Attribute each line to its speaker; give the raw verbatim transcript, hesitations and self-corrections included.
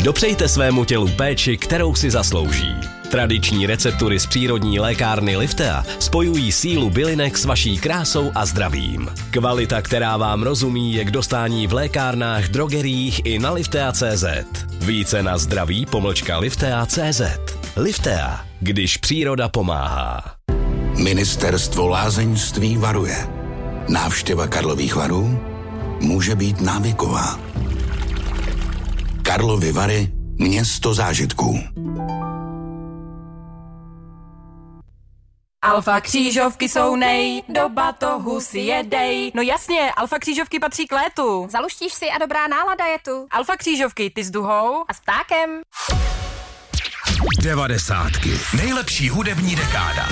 Speaker 1: Dopřejte svému tělu péči, kterou si zaslouží. Tradiční receptury z přírodní lékárny Liftea spojují sílu bylinek s vaší krásou a zdravím. Kvalita, která vám rozumí, je k dostání v lékárnách, drogeriích i na liftea tečka cé zet. Více na zdraví pomlčka liftea tečka cé zet. Liftea, když příroda pomáhá.
Speaker 2: Ministerstvo lázeňství varuje. Návštěva Karlových Varů může být návyková. Karlovy Vary, město zážitků.
Speaker 3: Alfa křížovky jsou nej, do batohu si jedej. No jasně, alfa křížovky patří k létu.
Speaker 4: Zaluštíš si a dobrá nálada je tu.
Speaker 3: Alfa křížovky, ty s duhou
Speaker 4: a s ptákem.
Speaker 5: Devadesátky. Nejlepší hudební dekáda.